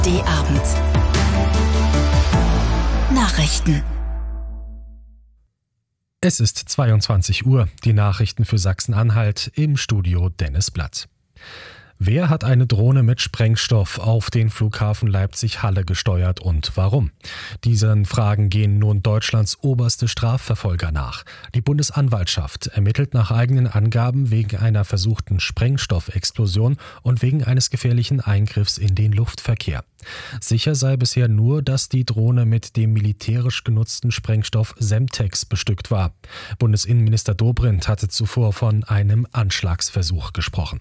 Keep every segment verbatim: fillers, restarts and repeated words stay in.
D Abend. Nachrichten. Es ist zweiundzwanzig Uhr, die Nachrichten für Sachsen-Anhalt, im Studio Dennis Blatt. Wer hat eine Drohne mit Sprengstoff auf den Flughafen Leipzig-Halle gesteuert und warum? Diesen Fragen gehen nun Deutschlands oberste Strafverfolger nach. Die Bundesanwaltschaft ermittelt nach eigenen Angaben wegen einer versuchten Sprengstoffexplosion und wegen eines gefährlichen Eingriffs in den Luftverkehr. Sicher sei bisher nur, dass die Drohne mit dem militärisch genutzten Sprengstoff Semtex bestückt war. Bundesinnenminister Dobrindt hatte zuvor von einem Anschlagsversuch gesprochen.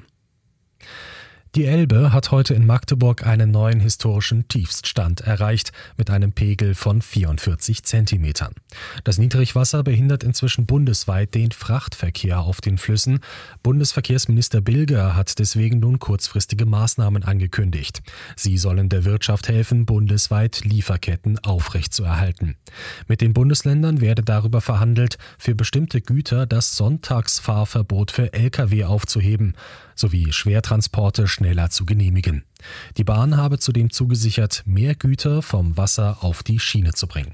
Die Elbe hat heute in Magdeburg einen neuen historischen Tiefststand erreicht, mit einem Pegel von vierundvierzig Zentimetern. Das Niedrigwasser behindert inzwischen bundesweit den Frachtverkehr auf den Flüssen. Bundesverkehrsminister Bilger hat deswegen nun kurzfristige Maßnahmen angekündigt. Sie sollen der Wirtschaft helfen, bundesweit Lieferketten aufrechtzuerhalten. Mit den Bundesländern werde darüber verhandelt, für bestimmte Güter das Sonntagsfahrverbot für Lkw aufzuheben, sowie Schwertransporte schneller zu genehmigen. Die Bahn habe zudem zugesichert, mehr Güter vom Wasser auf die Schiene zu bringen.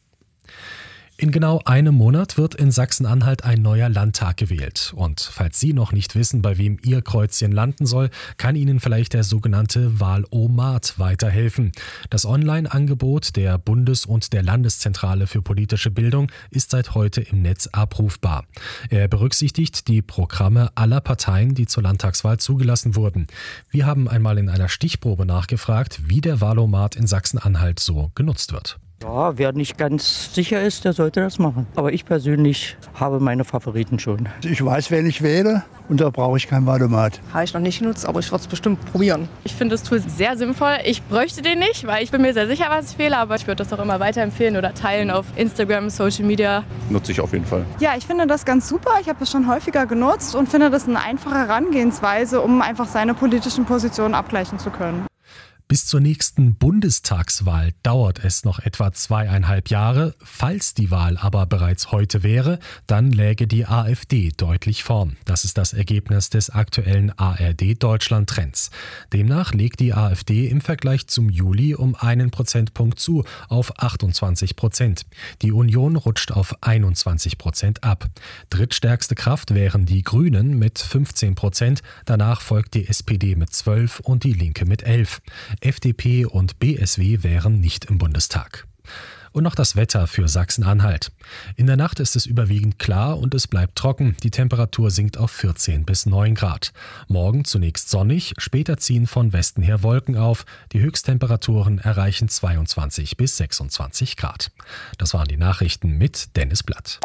In genau einem Monat wird in Sachsen-Anhalt ein neuer Landtag gewählt. Und falls Sie noch nicht wissen, bei wem Ihr Kreuzchen landen soll, kann Ihnen vielleicht der sogenannte Wahl-O-Mat weiterhelfen. Das Online-Angebot der Bundes- und der Landeszentrale für politische Bildung ist seit heute im Netz abrufbar. Er berücksichtigt die Programme aller Parteien, die zur Landtagswahl zugelassen wurden. Wir haben einmal in einer Stichprobe nachgefragt, wie der Wahl-O-Mat in Sachsen-Anhalt so genutzt wird. Ja, wer nicht ganz sicher ist, der sollte das machen. Aber ich persönlich habe meine Favoriten schon. Ich weiß, wen ich wähle und da brauche ich kein Wahlomat. Habe ich noch nicht genutzt, aber ich werde es bestimmt probieren. Ich finde das Tool sehr sinnvoll. Ich bräuchte den nicht, weil ich bin mir sehr sicher, was ich wähle. Aber ich würde das auch immer weiterempfehlen oder teilen auf Instagram, Social Media. Nutze ich auf jeden Fall. Ja, ich finde das ganz super. Ich habe das schon häufiger genutzt und finde das eine einfache Herangehensweise, um einfach seine politischen Positionen abgleichen zu können. Bis zur nächsten Bundestagswahl dauert es noch etwa zweieinhalb Jahre. Falls die Wahl aber bereits heute wäre, dann läge die AfD deutlich vorn. Das ist das Ergebnis des aktuellen A R D-Deutschland-Trends. Demnach legt die AfD im Vergleich zum Juli um einen Prozentpunkt zu, auf achtundzwanzig Prozent. Die Union rutscht auf einundzwanzig Prozent ab. Drittstärkste Kraft wären die Grünen mit fünfzehn Prozent. Danach folgt die S P D mit zwölf und die Linke mit elf. F D P und B S W wären nicht im Bundestag. Und noch das Wetter für Sachsen-Anhalt. In der Nacht ist es überwiegend klar und es bleibt trocken. Die Temperatur sinkt auf vierzehn bis neun Grad. Morgen zunächst sonnig, später ziehen von Westen her Wolken auf. Die Höchsttemperaturen erreichen zweiundzwanzig bis sechsundzwanzig Grad. Das waren die Nachrichten mit Dennis Blatt.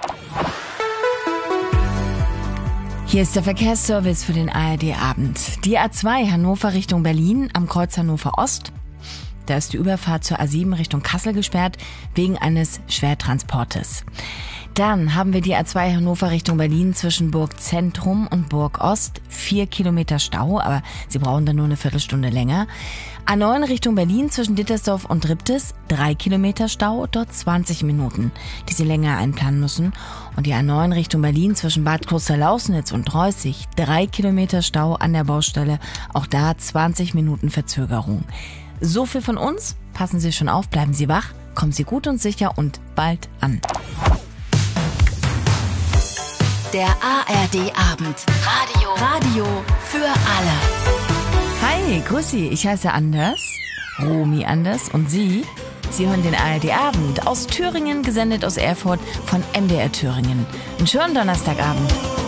Hier ist der Verkehrsservice für den A R D-Abend. Die A zwei Hannover Richtung Berlin am Kreuz Hannover Ost. Da ist die Überfahrt zur A sieben Richtung Kassel gesperrt wegen eines Schwertransportes. Dann haben wir die A zwei Hannover Richtung Berlin zwischen Burg Zentrum und Burg Ost. Vier Kilometer Stau, aber Sie brauchen dann nur eine Viertelstunde länger. A neun Richtung Berlin zwischen Dittersdorf und Ribtes. Drei Kilometer Stau, dort zwanzig Minuten, die Sie länger einplanen müssen. Und die A neun Richtung Berlin zwischen Bad Kloster-Lausnitz und Reußig. Drei Kilometer Stau an der Baustelle, auch da zwanzig Minuten Verzögerung. So viel von uns. Passen Sie schon auf, bleiben Sie wach, kommen Sie gut und sicher und bald an. Der A R D-Abend. Radio. Radio für alle. Hi, grüß Sie, ich heiße Anders, Romy Anders und Sie? Sie hören den A R D-Abend aus Thüringen, gesendet aus Erfurt von M D R Thüringen. Einen schönen Donnerstagabend.